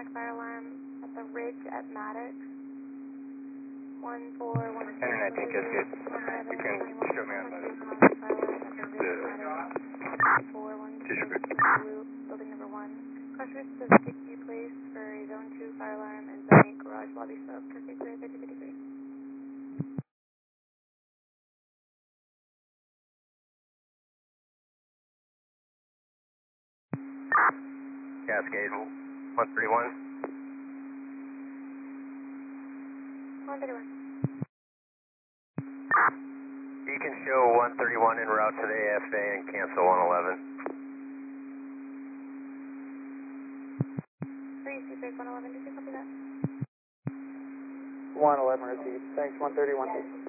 fire alarm at the ridge at Maddox. 1412. And I think that's good. You can show me on the tissue grid. Building number 1. Pressure specific be placed for a zone 2 fire alarm and zone 8 garage lobby sub. Traffic clear 3053. Cascade 131. 131. You can show 131 en route to the AFA and cancel 111. 326 111, did you copy that? 111 received. Thanks, 131.